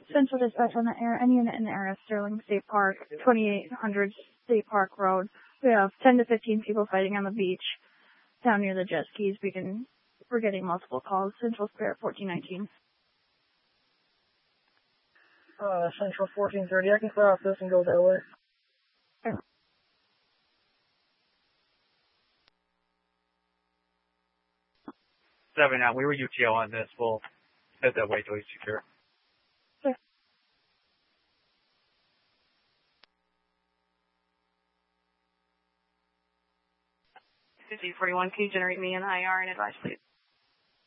Central Dispatch on the air. Any unit in the area, Sterling State Park, 2800 State Park Road. We have 10 to 15 people fighting on the beach down near the jet skis. We're getting multiple calls. Central Spirit 1419. Central 1430. I can clear off this and go with LA. Okay. Now, we were UTO on this. We'll head that way till he's secure. Okay. G41, can you generate me an IR and advise, please?